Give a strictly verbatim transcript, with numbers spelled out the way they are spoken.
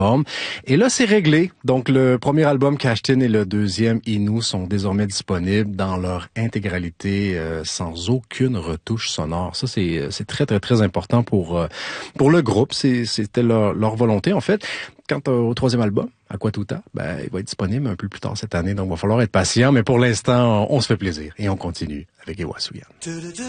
Et là, c'est réglé. Donc, le premier album, Cashed In, et le deuxième, Inu, sont désormais disponibles dans leur intégralité, euh, sans aucune retouche sonore. Ça, c'est c'est très, très, très important pour euh, pour le groupe. C'est, c'était leur, leur volonté, en fait. Quant au troisième album, Aquatuta, ben, il va être disponible un peu plus tard cette année. Donc, il va falloir être patient. Mais pour l'instant, on se fait plaisir et on continue avec Ewa Suyan.